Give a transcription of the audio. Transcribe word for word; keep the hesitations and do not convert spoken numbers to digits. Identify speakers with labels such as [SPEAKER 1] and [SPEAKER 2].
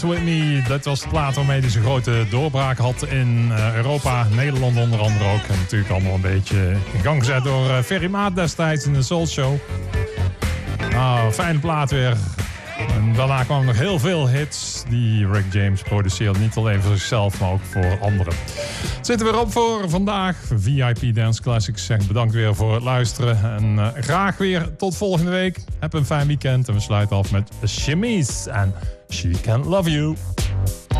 [SPEAKER 1] Whitney, dat was de plaat waarmee hij zijn grote doorbraak had in uh, Europa, Nederland onder andere ook. En natuurlijk allemaal een beetje in gang gezet door uh, Ferry Maat destijds in de Soul Show. Nou, fijne plaat weer. En daarna kwamen nog heel veel hits die Rick James produceerde. Niet alleen voor zichzelf, maar ook voor anderen. Zitten we weer op voor vandaag. V I P Dance Classics zegt bedankt weer voor het luisteren. En uh, graag weer tot volgende week. Heb een fijn weekend. En we sluiten af met Chemise en She Can't Love You.